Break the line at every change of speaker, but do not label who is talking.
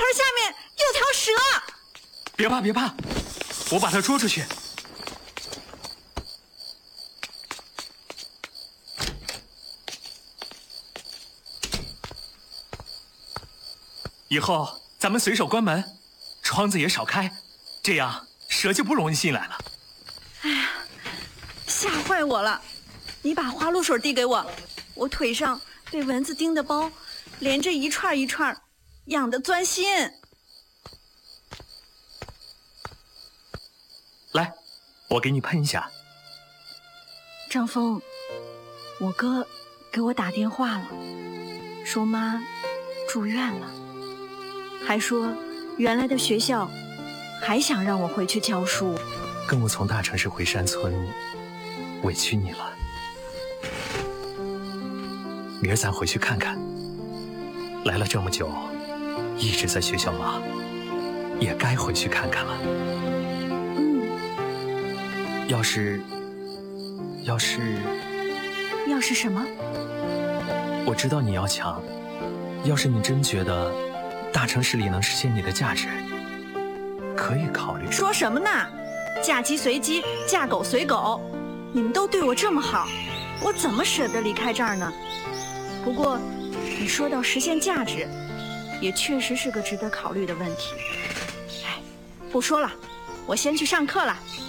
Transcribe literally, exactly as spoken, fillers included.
盆下面有条蛇。
别怕别怕，我把它捉出去。以后咱们随手关门，窗子也少开，这样蛇就不容易进来了。
哎呀，吓坏我了！你把花露水递给我，我腿上被蚊子叮的包连着一串一串，痒得钻心。
来，我给你喷一下。
张峰，我哥给我打电话了，说妈住院了，还说原来的学校还想让我回去教书。
跟我从大城市回山村，委屈你了。明儿咱回去看看。来了这么久，一直在学校忙，也该回去看看了。
嗯。
要是，要是，
要是什么？
我知道你要强。要是你真觉得大城市里能实现你的价值，可以考虑。
说什么呢？嫁鸡随鸡，嫁狗随狗，你们都对我这么好，我怎么舍得离开这儿呢？不过你说到实现价值，也确实是个值得考虑的问题。哎，不说了，我先去上课了。